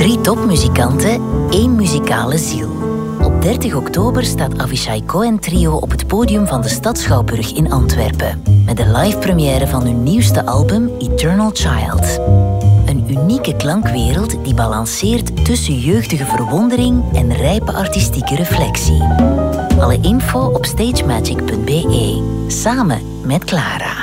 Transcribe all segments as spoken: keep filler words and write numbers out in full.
Drie topmuzikanten, één muzikale ziel. Op dertig oktober staat Avishai Cohen Trio op het podium van de Stadsschouwburg in Antwerpen. Met de live première van hun nieuwste album Eternal Child. Een unieke klankwereld die balanceert tussen jeugdige verwondering en rijpe artistieke reflectie. Alle info op stagemagic punt b e. Samen met Clara.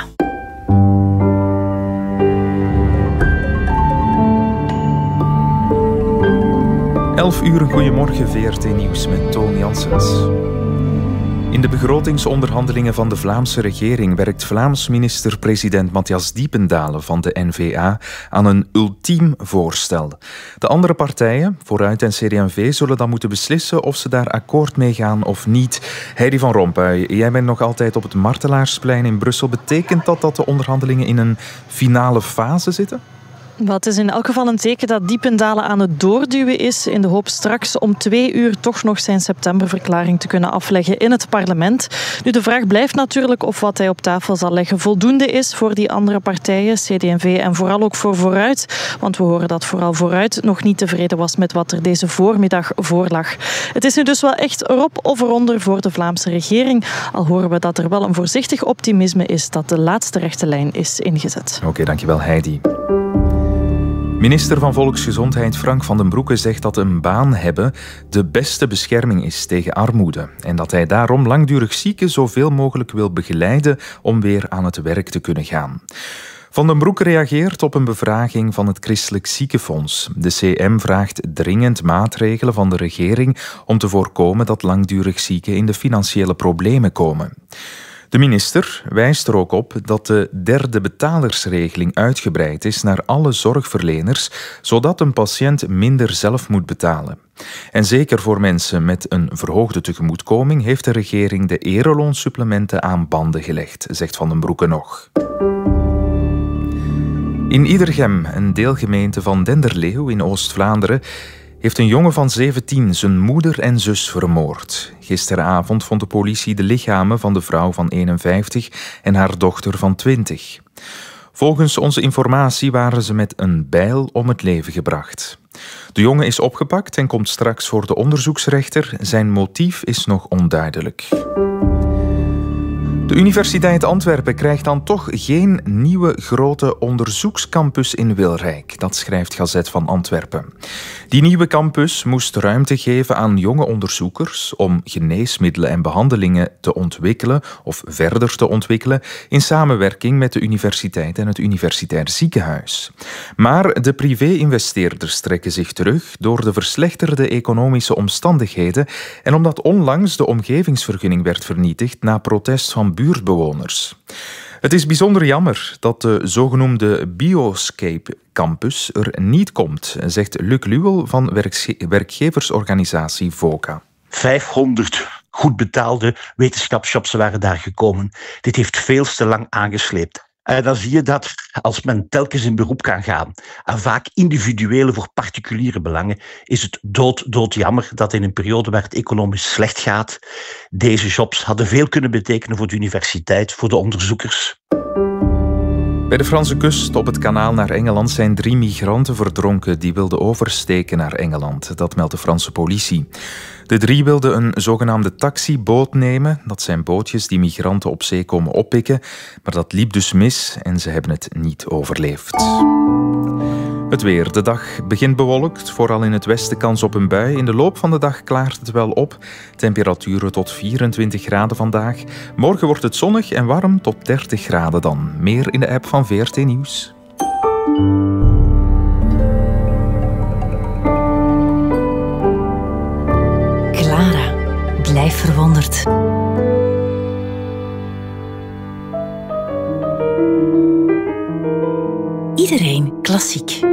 elf uur, goedemorgen, V R T Nieuws met Toon Janssens. In de begrotingsonderhandelingen van de Vlaamse regering werkt Vlaams minister-president Matthias Diependalen van de N V A aan een ultiem voorstel. De andere partijen, Vooruit en C D en V, zullen dan moeten beslissen of ze daar akkoord mee gaan of niet. Heidi van Rompuy, jij bent nog altijd op het Martelaarsplein in Brussel. Betekent dat dat de onderhandelingen in een finale fase zitten? Wel, het is in elk geval een teken dat Diependalen aan het doorduwen is in de hoop straks om twee uur toch nog zijn septemberverklaring te kunnen afleggen in het parlement. Nu, de vraag blijft natuurlijk of wat hij op tafel zal leggen voldoende is voor die andere partijen, C D en V en vooral ook voor Vooruit. Want we horen dat vooral Vooruit nog niet tevreden was met wat er deze voormiddag voorlag. Het is nu dus wel echt erop of eronder voor de Vlaamse regering. Al horen we dat er wel een voorzichtig optimisme is dat de laatste rechte lijn is ingezet. Oké, okay, dankjewel Heidi. Minister van Volksgezondheid Frank van den Broeke zegt dat een baan hebben de beste bescherming is tegen armoede. En dat hij daarom langdurig zieken zoveel mogelijk wil begeleiden om weer aan het werk te kunnen gaan. Van den Broeke reageert op een bevraging van het Christelijk Ziekenfonds. De C M vraagt dringend maatregelen van de regering om te voorkomen dat langdurig zieken in de financiële problemen komen. De minister wijst er ook op dat de derde betalersregeling uitgebreid is naar alle zorgverleners, zodat een patiënt minder zelf moet betalen. En zeker voor mensen met een verhoogde tegemoetkoming heeft de regering de ereloonsupplementen aan banden gelegd, zegt Van den Broeke nog. In Iedergem, een deelgemeente van Denderleeuw in Oost-Vlaanderen, heeft een jongen van zeventien zijn moeder en zus vermoord. Gisteravond vond de politie de lichamen van de vrouw van eenenvijftig en haar dochter van twintig. Volgens onze informatie waren ze met een bijl om het leven gebracht. De jongen is opgepakt en komt straks voor de onderzoeksrechter. Zijn motief is nog onduidelijk. De Universiteit Antwerpen krijgt dan toch geen nieuwe grote onderzoekscampus in Wilrijk. Dat schrijft Gazet van Antwerpen. Die nieuwe campus moest ruimte geven aan jonge onderzoekers om geneesmiddelen en behandelingen te ontwikkelen of verder te ontwikkelen in samenwerking met de universiteit en het universitair ziekenhuis. Maar de privé-investeerders trekken zich terug door de verslechterde economische omstandigheden en omdat onlangs de omgevingsvergunning werd vernietigd na protest van buurtbewoners. Het is bijzonder jammer dat de zogenoemde Bioscape Campus er niet komt, zegt Luc Luwel van werkge- werkgeversorganisatie VOCA. vijfhonderd goed betaalde wetenschapsjobs waren daar gekomen. Dit heeft veel te lang aangesleept. En dan zie je dat als men telkens in beroep kan gaan aan vaak individuele voor particuliere belangen, is het dood, dood jammer dat in een periode waar het economisch slecht gaat, deze jobs hadden veel kunnen betekenen voor de universiteit, voor de onderzoekers. Bij de Franse kust op het kanaal naar Engeland zijn drie migranten verdronken die wilden oversteken naar Engeland. Dat meldt de Franse politie. De drie wilden een zogenaamde taxiboot nemen. Dat zijn bootjes die migranten op zee komen oppikken. Maar dat liep dus mis en ze hebben het niet overleefd. Het weer. De dag begint bewolkt, vooral in het westen kans op een bui. In de loop van de dag klaart het wel op. Temperaturen tot vierentwintig graden vandaag. Morgen wordt het zonnig en warm tot dertig graden dan. Meer in de app van V R T Nieuws. Clara, blijf verwonderd. Iedereen klassiek.